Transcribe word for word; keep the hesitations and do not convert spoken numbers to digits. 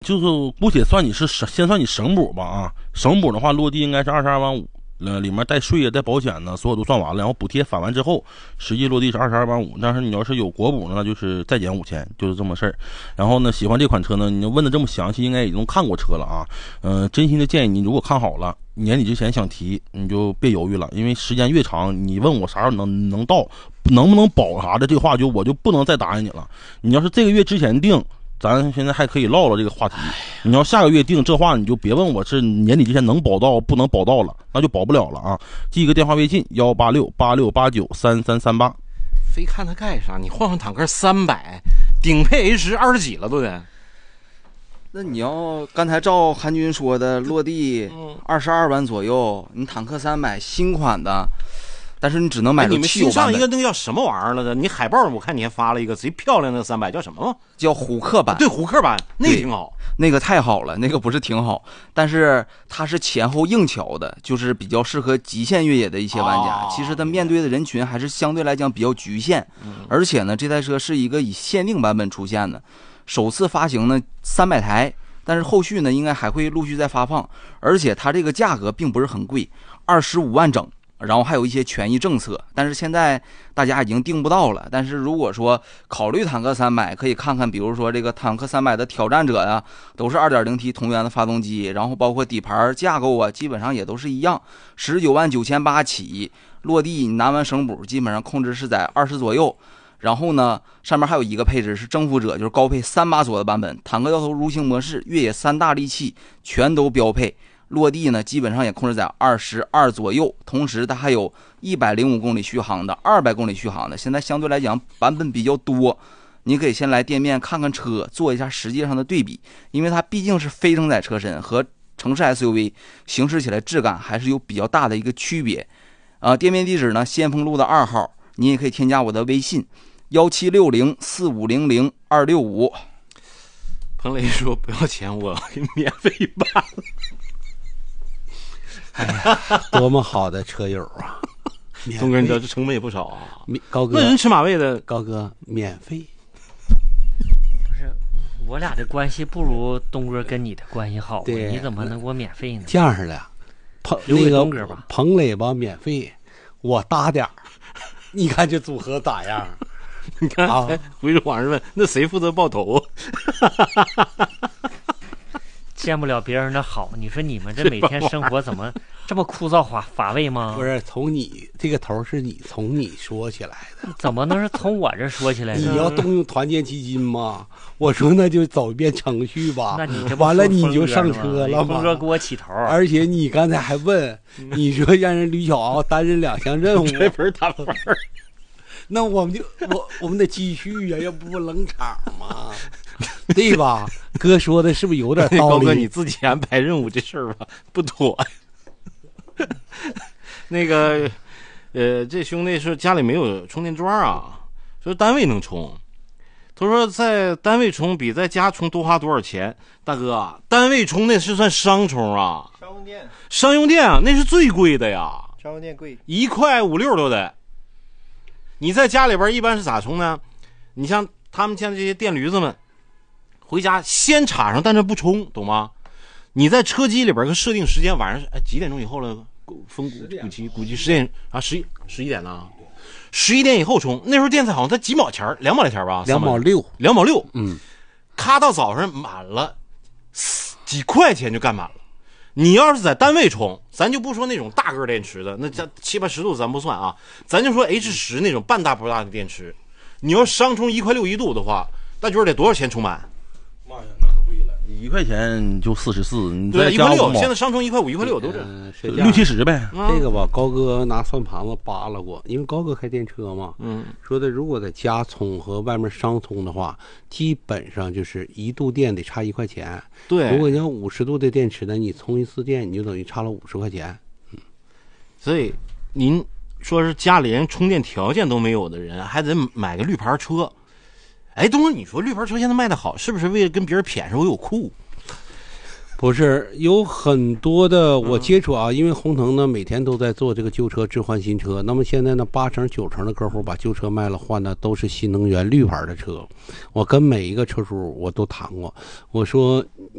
就是姑且算你是省，先算你省补吧啊，省补的话落地应该是二十二万五。呃，里面带税啊，带保险呢，所有都算完了，然后补贴返完之后，实际落地是二十二万五。但是你要是有国补呢，就是再减五千，就是这么事儿。然后呢，喜欢这款车呢，你问的这么详细，应该已经看过车了啊。嗯、呃，真心的建议你，如果看好了，年底之前想提，你就别犹豫了，因为时间越长，你问我啥时候能能到，能不能保啥的，这话就我就不能再答应你了。你要是这个月之前定。咱现在还可以唠唠这个话题，你要下个月定这话，你就别问我是年底之前能保到不能保到了，那就保不了了啊！记一个电话微信幺八六八六八九三三三八。 非看它干啥？你换换坦克三百，顶配 H 二十几了都得。 那你要刚才照韩军说的，落地二十二万左右，你坦克三百新款的。但是你只能买到你们新上一个那个叫什么玩意儿了的？你海报我看你还发了一个贼漂亮的三百，叫什么吗？ 叫虎克版。 对，虎克版那个挺好， 那个太好了，那个不是挺好，但是它是前后硬桥的，就是比较适合极限越野的一些玩家。哦、其实它面对的人群还是相对来讲比较局限，嗯、而且呢，这台车是一个以限定版本出现的，首次发行呢三百台，但是后续呢应该还会陆续再发放，而且它这个价格并不是很贵，二十五万整。然后还有一些权益政策，但是现在大家已经订不到了。但是如果说考虑坦克三百，可以看看，比如说这个坦克三百的挑战者呀，都是 二点零 T 同源的发动机，然后包括底盘架构啊，基本上也都是一样，十九万九千八起，落地你拿完省补，基本上控制是在二十左右。然后呢，上面还有一个配置是征服者，就是高配三把锁的版本，坦克掉头蠕行模式、越野三大利器全都标配。落地呢，基本上也控制在二十二左右，同时它还有一百零五公里续航的、二百公里续航的，现在相对来讲版本比较多。你可以先来店面看看车，做一下实际上的对比，因为它毕竟是非承载车身，和城市 S U V 行驶起来质感还是有比较大的一个区别。呃，店面地址呢，先锋路的二号，你也可以添加我的微信幺七六零四五零零二六五。 彭雷说不要钱，我给免费办。 哎呀，多么好的车友啊！ 东哥，你知道这成本也不少啊。 高哥， 那人吃马味的， 高哥免费。 不是，我俩的关系不如东哥跟你的关系好，你怎么能给我免费呢？ 这样式的，彭那个彭磊吧免费，我搭点儿，你看这组合咋样？ 你看，啊、回头网上问，那谁负责爆头？ 见不了别人的好，你说你们这每天生活怎么这么枯燥乏乏味吗？ 不是，从你这个头是你从你说起来的， 怎么能是从我这说起来的？ 你要动用团建基金吗？我说那就走一遍程序吧。 那你这完了你就上车了吗？ 峰哥给我起头， 而且你刚才还问，你说让人吕小敖担任两项任务， 这不是打分儿。 那我们就我我们得继续呀、啊，要不冷场嘛，对吧？哥说的是不是有点道理？ 高哥，你自己安排任务这事儿吧，不妥。那个，呃，这兄弟说家里没有充电桩啊，说单位能充。他说在单位充比在家充多花多少钱？大哥，单位充那是算商充啊， 商用电， 商用电啊，那是最贵的呀， 商用电贵， 一块五六都得。你在家里边一般是咋充呢？你像他们像这些电驴子们，回家先插上，但是不充，懂吗？你在车机里边可设定时间，晚上哎几点钟以后了？分估估计估计十点啊，十一十一点了，十一点以后充。那时候电费好像才几毛钱，两毛来钱吧？ 两毛六， 两毛六。 嗯， 咔到早上满了，几块钱就干满了。你要是在单位充，咱就不说那种大个电池的，那这七八十度咱不算啊，咱就说 H 十那种半大不大的电池，你要商充一块六一度的话，那就是得多少钱充满？ 妈呀，那可贵了！一块钱就四十四，你对一块六，现在商充一块五、一块六都是、 嗯、 六七十呗。 这个吧，高哥拿算盘子扒拉过，因为高哥开电车嘛， 嗯， 说的如果在家充和外面商充的话，基本上就是一度电得差一块钱。 对， 如果你要五十度的电池呢，你充一次电你就等于差了五十块钱。嗯， 所以您说是家里人充电条件都没有的人，还得买个绿牌车。哎，东哥，你说绿牌车现在卖的好，是不是为了跟别人谝说我有库？ 不是有很多的我接触啊，因为鸿腾呢每天都在做这个旧车置换新车，那么现在呢八成九成的客户把旧车卖了换的都是新能源绿牌的车。我跟每一个车主我都谈过，我说